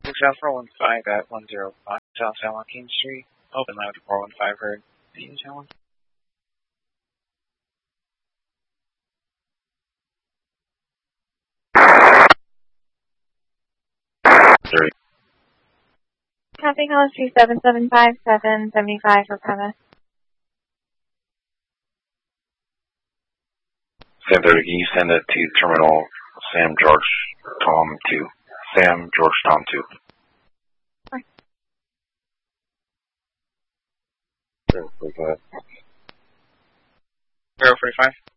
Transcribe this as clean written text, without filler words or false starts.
South 415 at 105 South San Joaquin Street. Open line to 415 heard. Any challenge? Copy, call 3775-775 for premise. Sam 30, can you send it to terminal Sam George Tom 2? Sam George Tom 2. Right. Sure, 45. 045.